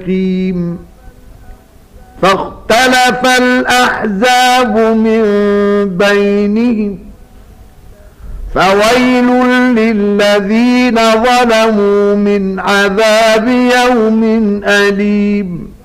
مستقيم. فاختلف الأحزاب من بينهم فويل للذين ظلموا من عذاب يوم أليم.